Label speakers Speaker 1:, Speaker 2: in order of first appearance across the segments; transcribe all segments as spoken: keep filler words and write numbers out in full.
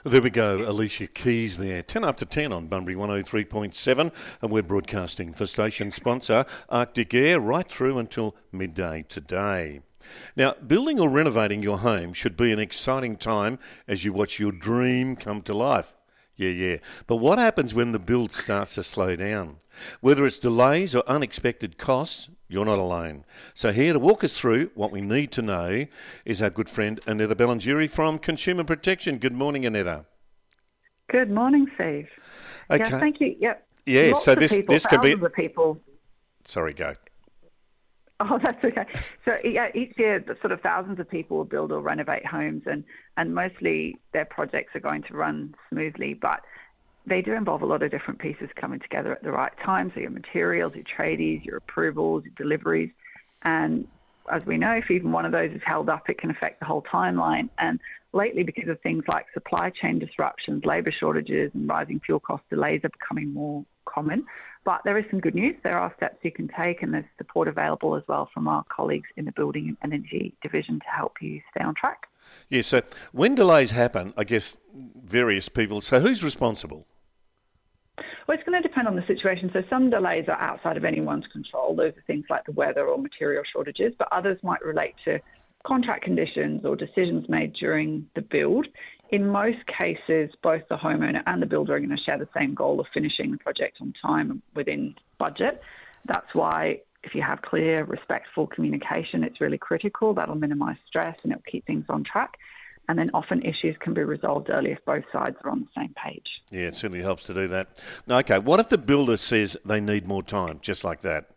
Speaker 1: There we go, Alicia Keys there. ten after ten on Bunbury one oh three point seven, and we're broadcasting for station sponsor Arctic Air right through until midday today. Now, building or renovating your home should be an exciting time as you watch your dream come to life. Yeah, yeah. But what happens when the build starts to slow down? Whether it's delays or unexpected costs, you're not alone. So here to walk us through what we need to know is our good friend Annetta Bellingeri from Consumer Protection. Good morning, Annetta.
Speaker 2: Good morning, Steve.
Speaker 1: Okay.
Speaker 2: Yeah, thank you. Yep.
Speaker 1: Yeah,
Speaker 2: Lots
Speaker 1: so
Speaker 2: of
Speaker 1: this,
Speaker 2: people,
Speaker 1: this could be...
Speaker 2: Of people.
Speaker 1: Sorry, go.
Speaker 2: Oh, that's okay. So yeah, each year, sort of thousands of people will build or renovate homes, and, and mostly their projects are going to run smoothly, but they do involve a lot of different pieces coming together at the right time. So your materials, your tradies, your approvals, your deliveries. And as we know, if even one of those is held up, it can affect the whole timeline. And lately, because of things like supply chain disruptions, labour shortages and rising fuel cost, delays are becoming more common. But there is some good news. There are steps you can take, and there's support available as well from our colleagues in the Building and Energy Division to help you stay on track.
Speaker 1: Yeah, so when delays happen, I guess various people, so who's responsible?
Speaker 2: Well, it's going to depend on the situation. So some delays are outside of anyone's control. Those are things like the weather or material shortages, but others might relate to contract conditions or decisions made during the build. In most cases, both the homeowner and the builder are going to share the same goal of finishing the project on time and within budget. That's why if you have clear, respectful communication, it's really critical. That'll minimise stress and it'll keep things on track. And then often issues can be resolved early if both sides are on the same page.
Speaker 1: Yeah, it certainly helps to do that. Now, okay, what if the builder says they need more time, just like that?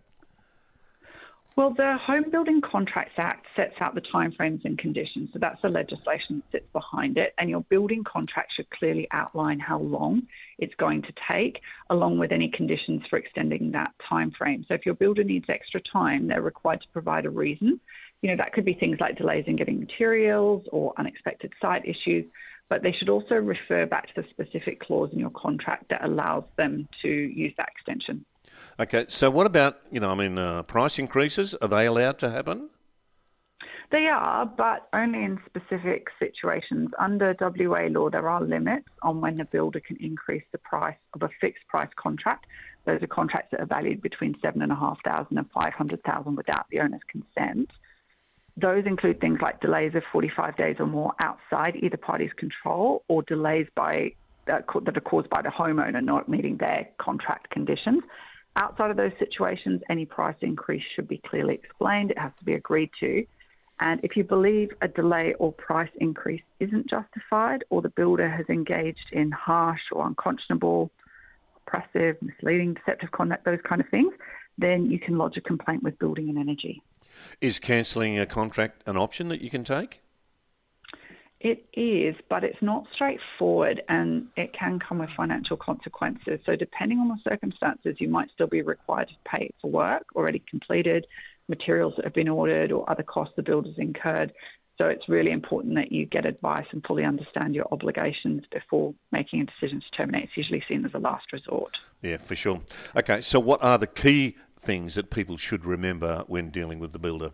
Speaker 2: Well, the Home Building Contracts Act sets out the timeframes and conditions. So that's the legislation that sits behind it. And your building contract should clearly outline how long it's going to take, along with any conditions for extending that timeframe. So if your builder needs extra time, they're required to provide a reason. You know, that could be things like delays in getting materials or unexpected site issues, but they should also refer back to the specific clause in your contract that allows them to use that extension.
Speaker 1: Okay, so what about, you know, I mean, uh, price increases? Are they allowed to happen?
Speaker 2: They are, but only in specific situations. Under W A law, there are limits on when the builder can increase the price of a fixed price contract. Those are contracts that are valued between seven thousand five hundred dollars and five hundred thousand dollars without the owner's consent. Those include things like delays of forty-five days or more outside either party's control, or delays by uh, that are caused by the homeowner not meeting their contract conditions. Outside of those situations, any price increase should be clearly explained. It has to be agreed to. And if you believe a delay or price increase isn't justified, or the builder has engaged in harsh or unconscionable, oppressive, misleading, deceptive conduct, those kind of things, then you can lodge a complaint with Building and Energy.
Speaker 1: Is cancelling a contract an option that you can take?
Speaker 2: It is, but it's not straightforward, and it can come with financial consequences. So depending on the circumstances, you might still be required to pay for work already completed, materials that have been ordered, or other costs the builder's incurred. So it's really important that you get advice and fully understand your obligations before making a decision to terminate. It's usually seen as a last resort.
Speaker 1: Yeah, for sure. Okay, so what are the key things that people should remember when dealing with the builder?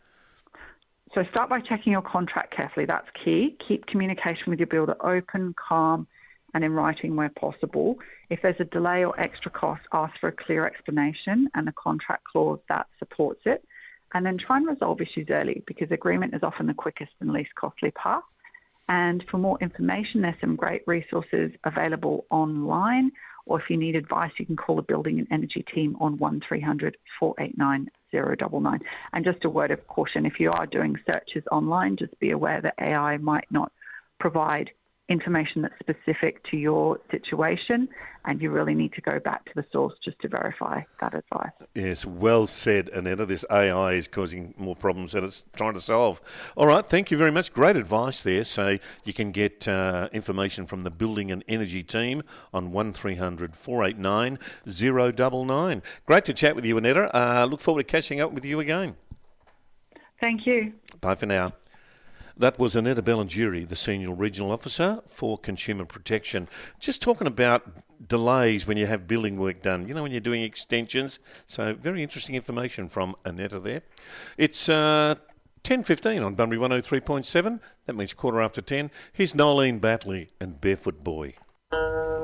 Speaker 2: So start by checking your contract carefully. That's key. Keep communication with your builder open, calm, and in writing where possible. If there's a delay or extra cost, ask for a clear explanation and a contract clause that supports it. And then try and resolve issues early, because agreement is often the quickest and least costly path. And for more information, there's some great resources available online, or if you need advice, you can call the Building and Energy team on one three hundred, four eight nine, zero nine nine. And just a word of caution, if you are doing searches online, just be aware that A I might not provide information that's specific to your situation, and you really need to go back to the source just to verify that advice.
Speaker 1: Yes, well said, Annetta. This A I is causing more problems than it's trying to solve. All right, thank you very much. Great advice there. So you can get uh, information from the Building and Energy team on one three hundred, four eight nine, zero nine nine. Great to chat with you, Annetta. Uh, look forward to catching up with you again.
Speaker 2: Thank you.
Speaker 1: Bye for now. That was Annetta Bellingeri, the Senior Regional Officer for Consumer Protection. Just talking about delays when you have building work done, you know, when you're doing extensions. So very interesting information from Annetta there. It's uh, ten fifteen on Bunbury one oh three point seven. That means quarter after ten. Here's Nolene Batley and Barefoot Boy.